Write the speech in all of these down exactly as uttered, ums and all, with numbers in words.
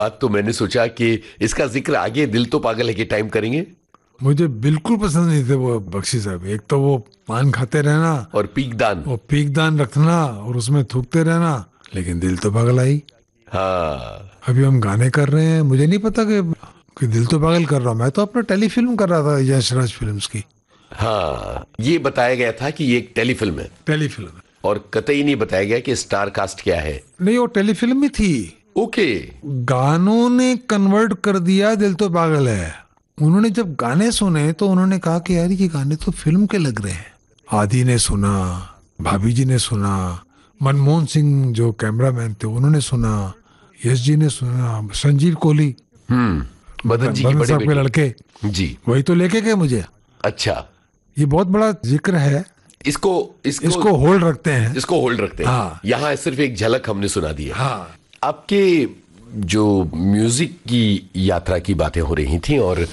आज तो मैंने सोचा कि इसका जिक्र आगे दिल तो पागल है के टाइम करेंगे। मुझे बिल्कुल पसंद नहीं थे वो बख्शी साहब। एक तो वो पान खाते रहना और पीकदान। और पीकदान रखना और उसमें थूकते रहना, लेकिन दिल तो पागल आई। हाँ। अभी हम गाने कर रहे हैं, मुझे नहीं पता कि, कि दिल तो पागल कर रहा हूँ। मैं तो अपना टेलीफिल्म कर रहा था यश राज फिल्म्स की। हाँ, ये बताया गया था कि ये एक टेलीफिल्म है टेलीफिल्म और कतई नहीं बताया गया कि स्टार कास्ट क्या है। नहीं, वो टेलीफिल्म ही थी। ओके। गानों ने कन्वर्ट कर दिया दिल तो पागल है। उन्होंने जब गाने सुने तो उन्होंने कहा कि यार ये गाने तो फिल्म के लग रहे हैं। आदि ने सुना, भाभी जी ने सुना, मनमोहन सिंह जो कैमरामैन थे उन्होंने सुना, यश जी ने सुना, संजीव कोहली, हम्म मदन जी की भरत बड़े साहब के बेटे। लड़के, जी। वही तो लेके गए मुझे। अच्छा। ये बहुत बड़ा जिक्र है। इसको इसको इसको होल्ड रखते हैं। इसको होल्ड रखते हैं। हाँ यहाँ सिर्फ एक झलक हमने सुना दी है। हाँ। आपके जो म्यूजिक की यात्रा की बातें हो रही थी और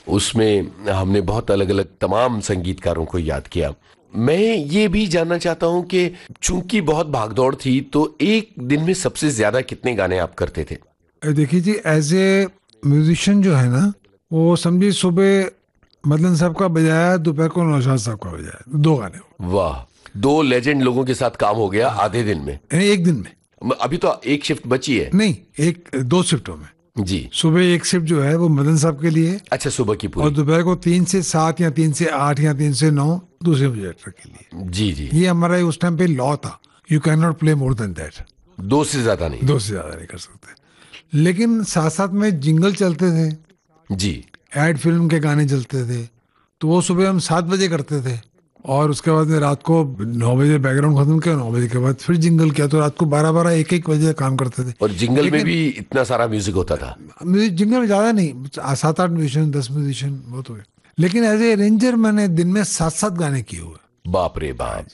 उसमें हमने बहुत अलग अलग तमाम संगीतकारों को याद किया। मैं ये भी जानना चाहता हूं कि चूंकि बहुत भागदौड़ थी तो एक दिन में सबसे ज्यादा कितने गाने आप करते थे? देखिए जी, एज ए म्यूजिशियन जो है ना, वो समझिए सुबह मदन साहब का बजाया, दोपहर को नौशाद साहब का बजाया, दो गाने हो। वाह, दो लेजेंड लोगों के साथ काम हो गया आधे दिन में। यानी एक दिन में। अभी तो एक शिफ्ट बची है। नहीं, एक दो शिफ्टों में। जी। सुबह एक शिफ्ट जो है वो मदन साहब के लिए, अच्छा, सुबह की और पूरी। दोपहर को तीन से सात या तीन से आठ या तीन से नौ दूसरे प्रोजेक्टर के लिए। जी जी। ये हमारा उस टाइम पे लॉ था, you can not play more than that. दो से ज्यादा नहीं। दो से ज्यादा नहीं कर सकते। लेकिन साथ साथ में जिंगल चलते थे, जी। एड फिल्म के गाने चलते थे, तो वो सुबह हम सात बजे करते थे और उसके बाद में रात को नौ बजे बैकग्राउंड खत्म किया, नौ बजे के बाद फिर जिंगल किया, तो रात को बारह बारह एक एक बजे काम करते थे। और जिंगल में भी इतना सारा म्यूजिक होता था? जिंगल में ज्यादा नहीं, सात आठ म्यूजिशियन, दस म्यूजिशियन बहुत हुए। लेकिन एज ए अरेंजर मैंने दिन में सात सात गाने किए हुए। बाप रे बाप,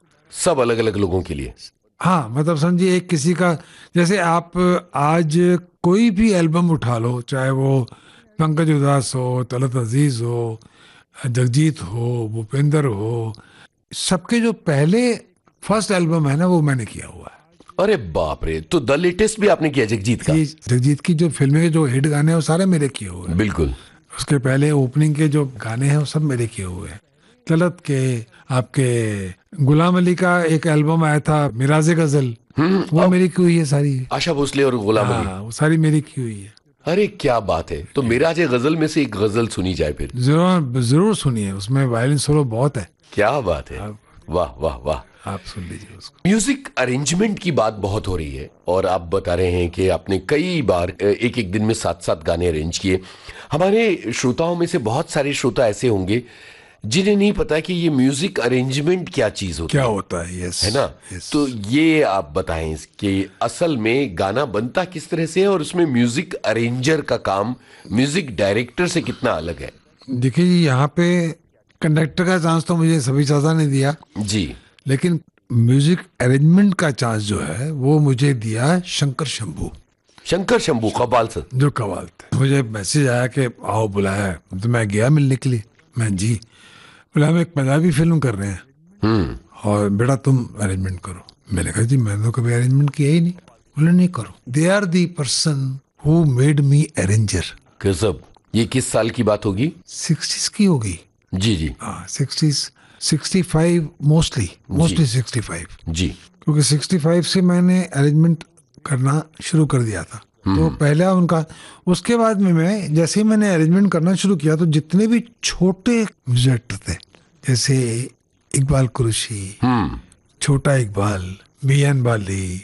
सब अलग अलग लोगों के लिए? हाँ, मतलब समझिए एक किसी का, जैसे आप आज कोई भी एल्बम उठा लो, चाहे वो पंकज उदास हो, तलत अजीज हो, जगजीत हो, भूपेंद्र हो, सबके जो पहले फर्स्ट एल्बम है ना वो मैंने किया हुआ है। अरे बाप रे, तो द लेटेस्ट भी आपने किया जगजीत का? ये जगजीत की जो फिल्में के जो हिट गाने हैं वो सारे मेरे किए हुए हैं। बिल्कुल। उसके पहले ओपनिंग के जो गाने हैं वो सब मेरे किए हुए हैं। तलत के, आपके गुलाम अली का एक एल्बम आया था मिराजे गजल, वो मेरी की हुई है सारी। आशा भोसले और गुलाम अली? हाँ, वो सारी मेरी की हुई है। अरे क्या बात है, तो मिराज गजल में से एक गजल सुनी जाए फिर। जरूर जरूर सुनिए, उसमें वायलिन सोलो बहुत है। क्या बात है, वाह वाह वाह। आप सुन लीजिए उसको। म्यूजिक अरेंजमेंट की बात बहुत हो रही है और आप बता रहे हैं कि आपने कई बार एक एक दिन में सात सात गाने अरेंज किए। हमारे श्रोताओं में से बहुत सारे श्रोता ऐसे होंगे जिन्हें नहीं पता कि ये म्यूजिक अरेंजमेंट क्या चीज होती क्या है। होता है, यस, है ना? यस। तो ये आप बताएं कि असल में गाना बनता किस तरह से है और उसमें म्यूजिक अरेंजर का काम म्यूजिक डायरेक्टर से कितना अलग है? देखिए, यहाँ पे कंडक्टर का चांस तो मुझे सभी चाचा ने दिया जी। लेकिन म्यूजिक अरेंजमेंट का चांस जो है वो मुझे दिया शंकर शंभू। शंकर शंभू कव्वाल से जो कव्वाल थे। मुझे मैसेज आया कि आओ बुलाया है, तो मैं गया मिलने के लिए। मैं जी बोला, हम एक पंजाबी फिल्म कर रहे हैं हम्म और बेटा तुम अरेंजमेंट करो। मैंने कहा जी मैंने तो कभी अरेंजमेंट किया ही नहीं। बोले नहीं करो, they are the person who made me arranger. गजब। ये किस साल की बात होगी? सिक्सटीज की होगी। जी जी। हाँ, sixties, sixty five mostly, mostly sixty five. जी। क्योंकि सिक्सटी फाइव से मैंने अरेंजमेंट करना शुरू कर दिया था। तो पहला उनका, उसके बाद में मैं जैसे ही मैंने अरेंजमेंट करना शुरू किया तो जितने भी छोटे म्यूजिक थे, जैसे इकबाल कुरैशी, छोटा इकबाल, मियान बाली,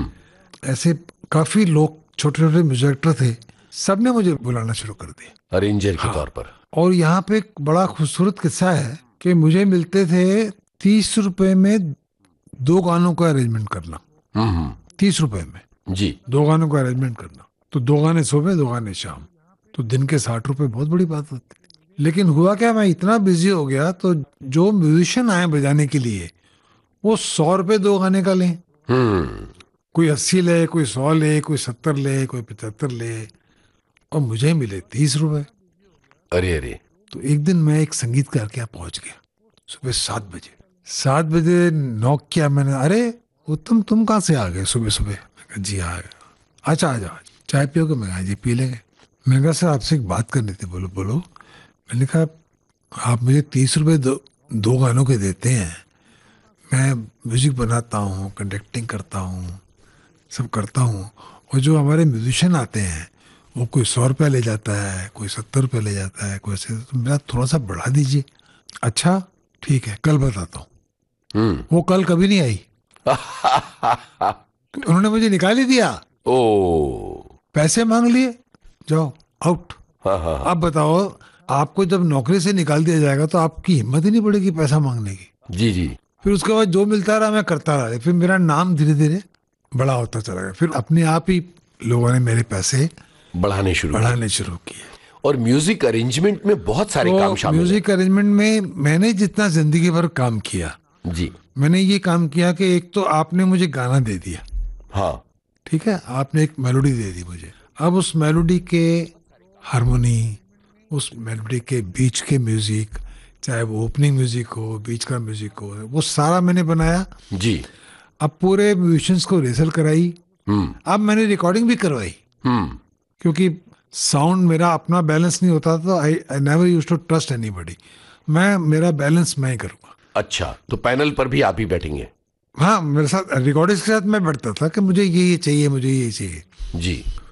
ऐसे काफी लोग छोटे छोटे म्यूजिक थे, सबने मुझे बुलाना शुरू कर दिया अरेंजर के हाँ। तौर पर। और यहाँ पे एक बड़ा खूबसूरत किस्सा है कि मुझे मिलते थे तीस रुपए में दो गानों का अरेंजमेंट करना। हम्म तीस रुपए में जी। दो गानों का अरेंजमेंट करना, तो दो गाने सुबह दो गाने शाम, तो दिन के साठ रुपए बहुत बड़ी बात होती। लेकिन हुआ क्या, मैं इतना बिजी हो गया तो जो म्यूजिशियन आए बजाने के लिए वो सौ रुपए दो गाने का लें, हम्म कोई अस्सी ले, कोई सौ ले, कोई सत्तर ले, कोई पचहत्तर ले, और मुझे मिले तीस रुपए। अरे अरे। तो एक दिन मैं एक संगीतकार के यहाँ पहुंच गया सुबह सात बजे। सात बजे नॉक किया मैंने, अरे उत्तम तुम कहाँ से आ गए सुबह सुबह? जी आ गया। अच्छा आ जाओ। चाय पियोगे? मैं कहा जी पी लेंगे। मैंने कहा सर आपसे एक बात करनी थी। बोलो बोलो। मैंने कहा आप मुझे तीस रुपए दो, दो गानों के देते हैं, मैं म्यूजिक बनाता हूँ, कंडक्टिंग करता हूँ, सब करता हूँ, और जो हमारे म्यूजिशियन आते हैं वो कोई सौ रुपया ले जाता है, कोई सत्तर रुपया ले जाता है, कोई ऐसे, तो मेरा थोड़ा सा बढ़ा दीजिए। अच्छा ठीक है, कल बताता हूँ। हम्म। वो कल कभी नहीं आई, उन्होंने मुझे निकाल ही दिया। ओ। पैसे मांग लिए, जाओ आउट। हाँ हाँ हाँ। आप बताओ, आपको जब नौकरी से निकाल दिया जाएगा तो आपकी हिम्मत ही नहीं पड़ेगी पैसा मांगने की। जी जी। फिर उसके बाद जो मिलता रहा मैं करता रहा, फिर मेरा नाम धीरे धीरे बड़ा होता चला गया। फिर अपने आप ही लोगों ने मेरे पैसे बढ़ाने शुरू किए। बढ़ाने शुरू किए। और म्यूजिक अरेंजमेंट में बहुत सारे काम तो शामिल हैं। म्यूजिक अरेंजमेंट में मैंने जितना जिंदगी भर काम किया, जी। मैंने ये काम किया कि एक तो आपने मुझे गाना दे दिया, हाँ। ठीक है, आपने एक मेलोडी दे दी मुझे। अब उस मेलोडी के हारमोनी, उस मेलोडी के बीच के म्यूजिक, चाहे वो ओपनिंग म्यूजिक हो, बीच का म्यूजिक हो, वो सारा मैंने बनाया। जी। अब पूरे म्यूजिशियंस को रिहर्सल कराई। हम्म अब मैंने रिकॉर्डिंग भी करवाई, हम्म। क्योंकि साउंड मेरा अपना बैलेंस नहीं होता था। आई I never used to trust anybody. मैं मेरा बैलेंस मैं ही करूँगा। अच्छा, तो पैनल पर भी आप ही बैठेंगे? हाँ, मेरे साथ रिकॉर्डिंग के साथ मैं बैठता था कि मुझे ये ये चाहिए, मुझे ये चाहिए। जी।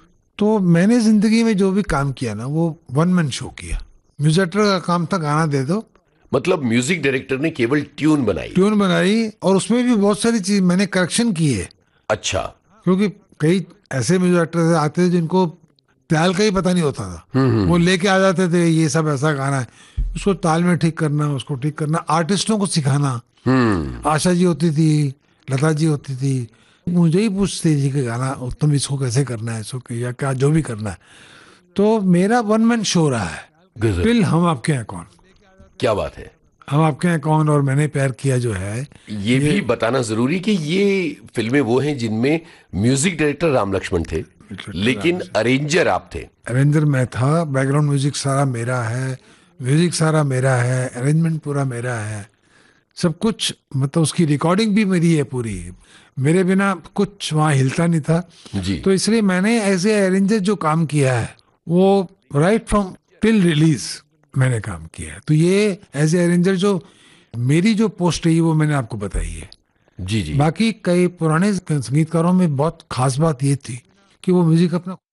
तो मैंने जिंदगी में जो भी काम किया ना, वो वन मैन शो किया। म्यूजिक डायरेक्टर का काम था गाना दे दो, मतलब म्यूजिक डायरेक्टर ने केवल ट्यून बनाई? ट्यून बनाई, और उसमें भी बहुत सारी चीज मैंने करेक्शन किए। अच्छा। क्योंकि कई ऐसे म्यूजिक डायरेक्टर आते थे जिनको ताल का ही पता नहीं होता था, वो लेके आ जाते थे ये सब ऐसा गाना है, उसको ताल में ठीक करना, उसको ठीक करना, आर्टिस्टों को सिखाना। हम्म। आशा जी होती थी, लता जी होती थी, मुझे ही पूछती थी कि गाना उत्तम इसको कैसे करना है, इसको या क्या जो भी करना है। तो मेरा वन मैन शो रहा है गजब। टिल हम आपके हैं कौन। क्या बात है। हम आपके हैं कौन और मैंने प्यार किया जो है, ये, ये भी बताना जरूरी कि ये फिल्में वो हैं जिनमें म्यूजिक डायरेक्टर राम लक्ष्मण थे, लेकिन अरेंजर आप थे। अरेंजर मैं था, बैकग्राउंड म्यूजिक सारा मेरा है, म्यूजिक सारा मेरा है, अरेंजमेंट पूरा मेरा है, सब कुछ। मतलब उसकी रिकॉर्डिंग भी मेरी है पूरी, मेरे बिना कुछ वहाँ हिलता नहीं था। जी। तो इसलिए मैंने एज ए अरेंजर जो काम किया है वो राइट फ्रॉम टिल रिलीज मैंने काम किया है। तो ये एज ए अरेंजर जो मेरी जो पोस्ट रही वो मैंने आपको बताई है। जी जी। बाकी कई पुराने संगीतकारों में बहुत खास बात ये थी कि वो म्यूजिक अपना